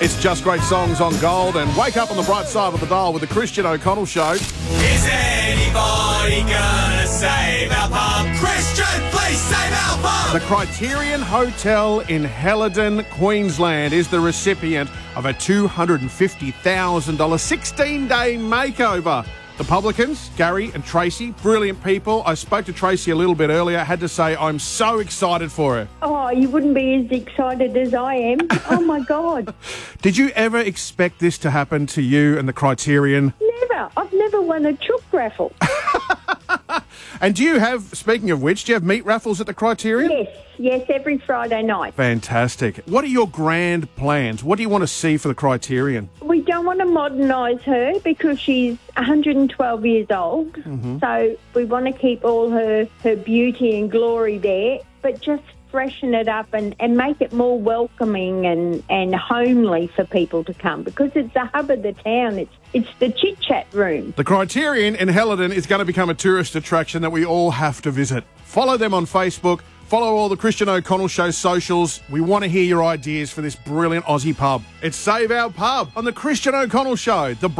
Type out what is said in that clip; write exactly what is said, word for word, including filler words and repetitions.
It's Just Great Songs on Gold, and wake up on the bright side of the dial with the Christian O'Connell Show. Is anybody gonna save our pub? Christian, please save our pub! The Criterion Hotel in Helidon, Queensland is the recipient of a two hundred fifty thousand dollars sixteen-day makeover. The publicans, Gary and Tracy, brilliant people. I spoke to Tracy a little bit earlier. I had to say I'm so excited for her. Oh, you wouldn't be as excited as I am. Oh, my God. Did you ever expect this to happen to you and the Criterion? Never. I've never won a chook raffle. And do you have, speaking of which, do you have meat raffles at the Criterion? Yes, yes, every Friday night. Fantastic. What are your grand plans? What do you want to see for the Criterion? We don't want to modernise her because she's one hundred twelve years old. Mm-hmm. So we want to keep all her, her beauty and glory there, but just freshen it up and, and make it more welcoming and, and homely for people to come, because it's the hub of the town. It's it's the chit-chat room. The Criterion in Helidon is going to become a tourist attraction that we all have to visit. Follow them on Facebook. Follow all the Christian O'Connell Show socials. We want to hear your ideas for this brilliant Aussie pub. It's Save Our Pub on the Christian O'Connell Show. The